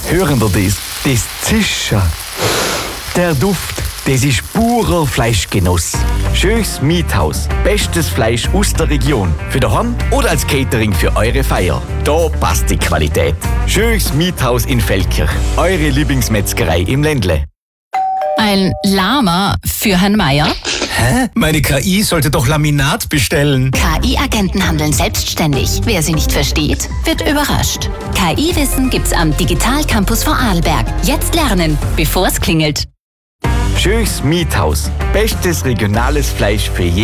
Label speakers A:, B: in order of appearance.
A: Hören Sie das? Das Zischen. Der Duft, das ist purer Fleischgenuss. Schönes Miethaus. Bestes Fleisch aus der Region. Für daheim oder als Catering für eure Feier. Da passt die Qualität. Schönes Miethaus in Feldkirch. Eure Lieblingsmetzgerei im Ländle.
B: Ein Lama für Herrn Meier?
C: Hä? Meine KI sollte doch Laminat bestellen.
B: KI-Agenten handeln selbstständig. Wer sie nicht versteht, wird überrascht. KI-Wissen gibt's am Digital Campus Vorarlberg. Jetzt lernen, bevor es klingelt.
A: Schönes Miethaus. Bestes regionales Fleisch für jeden.